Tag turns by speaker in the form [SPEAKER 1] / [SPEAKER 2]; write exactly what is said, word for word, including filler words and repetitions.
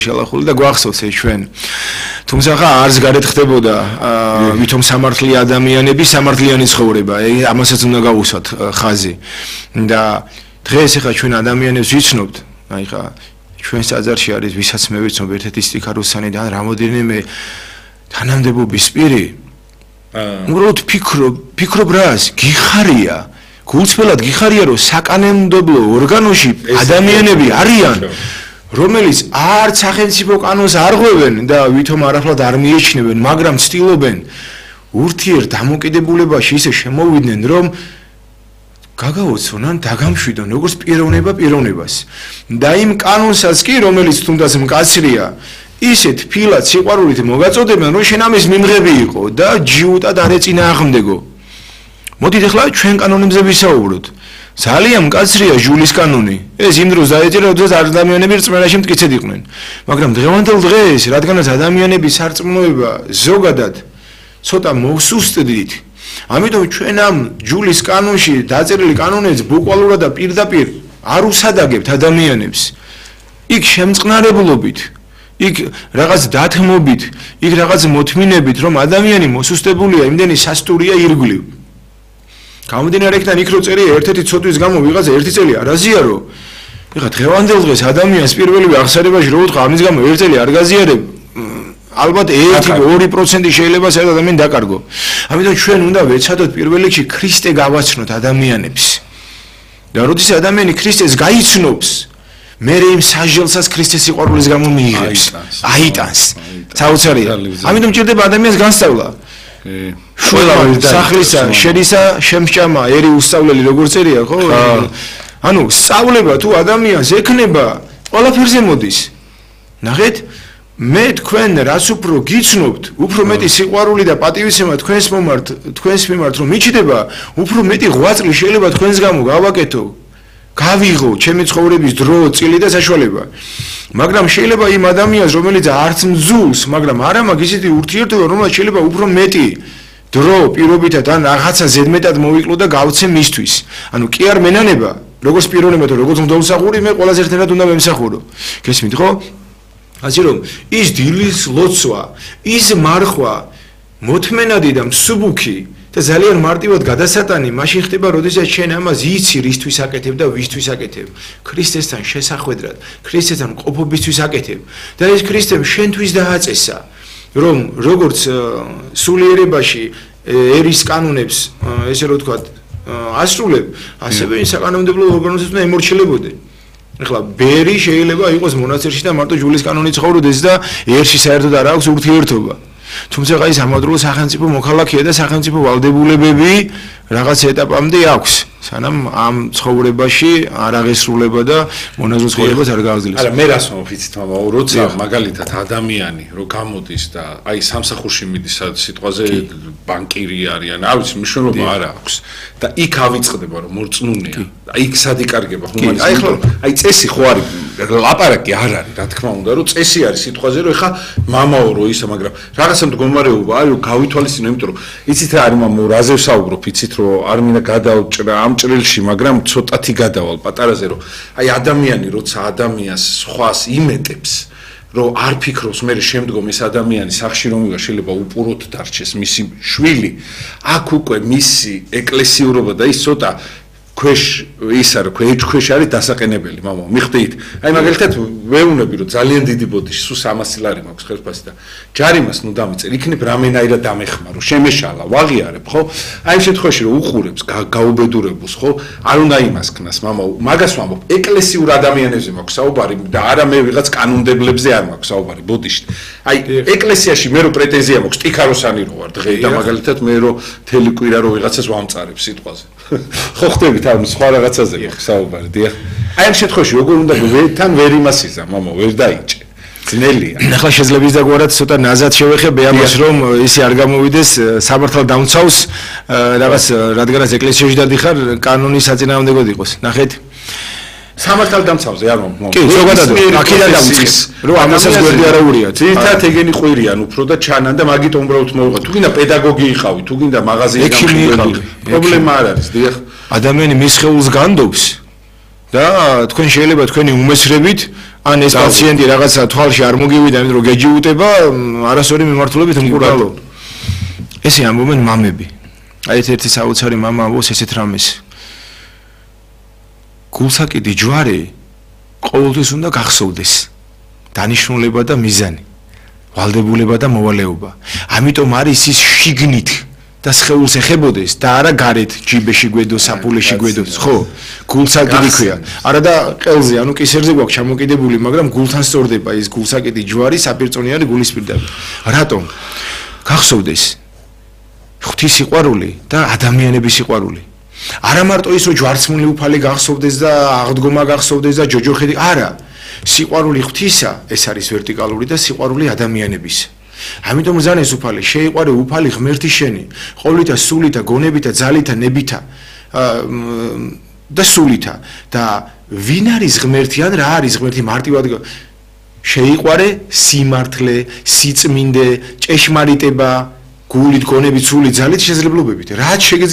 [SPEAKER 1] შალახული და გვახსოვს ეს ჩვენ. თუმცა ხა არც გარეთ ხდებოდა ვითომ სამართლიანი ადამიანები, სამართლიანი ცხოვრება, ამასაც უნდა გავუსვათ ხაზი. და დღეს ხა ჩვენ ადამიანებს ვიცნობთ, აი ხა ჩვენ საძარში არის ვისაც მე ვიცნობ ერთ-ერთი სტიქაროსანი და რამოდენიმე თანამდებობის პირი. უბრალოდ ფიქრობ, ფიქრობ რას, გიხარია, გულწრფელად გიხარია რომ საკანონმდებლო ორგანოში ადამიანები არიან რომელიც არც სახელმწიფო კანონს არ ღვევენ და ვითომ არაფრად არ მიეჩნევენ, მაგრამ ცდილობენ ურთიერთ დამოკიდებულებაში ისე შემოვიდნენ, რომ გაგაოცნონ, დაგამშვიდონ როგორც პიროვნება პიროვნებას. და იმ კანონსაც კი, რომელიც თუნდაც მკაცრია, ისეთ ფილად სიყვარულით მოგაწოდებენ, რომ შენ ამის მიმღები იყო და ჯიუტად არ ეწინააღმდეგო. მოდით ახლა ჩვენ კანონებზე ვისაუბროთ. ძალიან მკაცრია ჟულის კანონი. ეს იმ დროს დაეჭირა, როდესაც ადამიანები რწმენაში მტკიცედ იყვნენ. მაგრამ დღევანდელ დღეს, რადგანაც ადამიანების სარწმუნოება ზოგადად ცოტა მოსუსტდით, ამიტომ ჩვენ ამ ჟულის კანონში დაწერილი კანონებს ბუკვალურად და პირდაპირ არ უსადაგებთ ადამიანებს. იქ შემწყნარებლობით, იქ რაღაც დათმობით, იქ რაღაც მოთმინებით, რომ ადამიანი მოსუსტებულია, იმდენი სასტურია ირგვლივ. გამომდინარე იქიდან იქ რო წერია ერთ-ერთი ცოდვის გამო ვიღაცა ერთი წელი არ აზიარო. ეხლა დღევანდელ დღეს ადამიანს პირველივე აღსარებაში რო უთხრა ამის გამო ერთ წელი არ გაზიარებ, ალბათ ერთი ორი პროცენტი შეიძლება საერთოდ ადამიანი დაკარგო. ამიტომ ჩვენ უნდა ვეცადოთ პირველ რიგში ქრისტე გავაცნოთ ადამიანებს. და როდესაც ადამიანი ქრისტეს გაიცნობს, მე იმ სასჯელსაც ქრისტეს სიყვარულის გამო მიიღებს. აიტანს. საოცარია. ამიტომ ჭირდება ადამიანს განსწავლა. შულა სახლისა შენისა შემჭამა ერი უსწავლელი როგორ წერია ხო? ანუ სწავლება თუ ადამიანს ექნება ყველაფერზე მოდის. ნახეთ, მე თქვენ რაც უფრო გიცნობთ, უფრო მეტი სიყვარული და პატივისცემა თქვენს მომართ, თქვენს მიმართ რომ მიჩნდება, უფრო მეტი ღვაწლი შეიძლება თქვენს გამო გავაკეთო. გავიღო ჩემი ცხოვრების დრო, წილი და საშუალება. მაგრამ შეიძლება იმ ადამიანს, რომელიც არც მძულს, მაგრამ არა მაგ ისეთი ურთიერთობა, რომელიც შეიძლება უფრო მეტი დრო, პირობითად ან რაღაცა ზედმეტად მოვიკლო და გავცე მისთვის. ანუ კი არ მენანება, როგორც პიროვნება თუ როგორც მდოლსახური, მე ყველაზე ერთად უნდა მემსახურო. გესმით ხო? ასე რომ ის დილის ლოცვა, ის მარხვა, მოთმენადი და მსუბუქი და ძალიან მარტივად გადასატანი მაშინ ხდება, როდესაც შენ ამას იცი რისთვის აკეთებ და ვისთვის აკეთებ. ქრისტესთან შესახვედრად, ქრისტესთან ყოფობისთვის აკეთებ. და ეს ქრისტემ შენთვის დააწესა, რომ როგორც სულიერებაში ერის კანონებს, ესე რომ ვთქვათ, ასრულებ, ასევე საკანონმდებლო ორგანოებს უნდა ემორჩილებოდნენ. ეხლა ბერი შეიძლება იყოს მონასტერში და მარტო ჟულის კანონით ცხოვრდეს და ერში საერთოდ არ აქვს ურთიერთობა. თუმცა ის ამავდროულად სახელმწიფო მოქალაქეა და სახელმწიფო ვალდებულებები რაღაც ეტაპამდე აქვს, სანამ ამ ცხოვრებაში არ აღესრულება და მონაზვნ ცხოვრებას არ გააგრძელებს.
[SPEAKER 2] არა, მე რას ვამბობთ, მამა, როცა მაგალითად ადამიანი რო გამოდის და აი სამსახურში მიდის, სიტყვაზე ბანკირი არიან, არ ვიცი, მნიშვნელობა არ აქვს და იქ ავიწყდება რომ მორწმუნეა. აი იქ სად იკარგება ჰუმანიზმი? აი ხო, აი წესი ხო არის, ლაპარაკი არ არის, რა თქმა უნდა, რომ წესი არის სიტყვაზე, რომ ეხა მამაო რო ისა, მაგრამ რაღაცა მდგომარეობა არის, რომ გავითვალისწინო, იმიტომ რომ იცით რა არის მამაო, რაზე ვსაუბრობ, იცით რომ არ მინდა გადავჭრა ამ ჭრილში, მაგრამ ცოტათი გადავალ პატარაზე, რომ აი ადამიანი როცა ადამიანს სხვას იმეტებს, რომ არ ფიქრობს მე შემდგომ ეს ადამიანი სახში რომ ივა შეიძლება უპუროთ დარჩეს მისი შვილი, აქ უკვე მისი ეკლესიურობა და ის ცოტა ქვეშ ის არ ქვეშ ქვეშ არის დასაყენებელი, მამა, მიხვდით? აი მაგალითად ვეუბნები რომ ძალიან დიდი ბოდიში, სულ სამასი ლარი მაქვს ხელფასი და ჯარიმას ნუ დამიწერ, იქნებ რამენაირად დამეხმარო, შემეშალა, ვაღიარებ, ხო? აი ამ შემთხვევაში რომ უხურებს, გაუბედურებულს, ხო? არ უნდა იმას ქნას, მამა, მაგას ვამბობ, ეკლესიურ ადამიანებზე მაქვს საუბარი და არა მე ვიღაც კანონმდებლებზე არ მაქვს საუბარი ბოდიში. აი ეკლესიაში მე რო პრეტენზია მაქვს, ტიქაროსანი რო ვარ დღე და მაგალითად მე რო თელი კვირა რო ვიღაცას ვამწარებ სიტყვაზე. ხო ხდებით ამ სხვა რაღაცაზე მაქვს საუბარი, დიახ. აი ამ შემთხვევაში როგორ უნდა თან ვერ იმასიზა, მამა, ვერ დაიჭე. ძნელია.
[SPEAKER 1] ახლა შეიძლება ის დაგვარად ცოტა ნაზად შევეხებე ამას, რომ ისი არ გამოვიდეს სამართალ დამცავს რაღაც, რადგანაც ეკლესიაში დადიხარ, კანონის საწინააღმდეგოდ იყოს. ნახეთ.
[SPEAKER 2] სამართალ დამცავზე არ მომბო.
[SPEAKER 1] კი, ზოგადად აქედან დავიწყეს, რომ ამასაც გვერდი არა ურიათ.
[SPEAKER 2] ძირითადად ეგენი ყვირიან უფრო და ჩანან და მაგით უბრალოდ მოვიღო. თუ გინდა პედაგოგი იყავი, თუ გინდა მაღაზიის გამხდარი, პრობლემა არ არის, დიახ.
[SPEAKER 1] ადამიანი მის სხეულს განდობს და თქვენ შეიძლება თქვენი უმესრებით ან ეს პაციენტი რაღაცა თვალში არ მოგივიდა, იმიტომ რომ გეჯიუტება, არასორი მიმართულებით მკურნალო. ესე ამბობენ მამები. აი ერთ-ერთი საოცარი მამა ამბობს ესეთ რამეს. გულსაკიდი ჯვარი ყოველთვის უნდა გახსოვდეს. დანიშნულება და მიზანი. ვალდებულება და მოვალეობა. ამიტომ არის ის შიგნით და სხეულს ეხებოდეს და არა გარეთ ჯიბეში გვედოს, საფულეში გვედოს, ხო? გულსაკიდი ქვია. არა და ყელზე, ანუ კისერზე გვაქვს ჩამოკიდებული, მაგრამ გულთან სწორდება ის გულსაკიდი ჯვარი, საპირწონიანი გულის პირდაპირ. რატომ? გახსოვდეს ღვთის სიყვარული და ადამიანების სიყვარული. არა მარტო ის რომ ჯვარცმული უფალი გახსოვდეს და აღდგომა გახსოვდეს და ჯოჯოხეთი, არა. სიყვარული ღვთისა, ეს არის ვერტიკალური და სიყვარული ადამიანების. ამიტომ ზანეს უფალი, შეიყვარე უფალი ღმერთი შენი, ყოვლითა სულითა, გონებითა, ძალითა, ნებითა და სულითა და ვინ არის ღმერთი ან რა არის ღმერთი მარტივად შეიყვარე სიმართლე, სიწმინდე, ჭეშმარიტება, გულით, გონებით, სულით, ძალით, შესაძლებლობებით. რაც შეგეძლო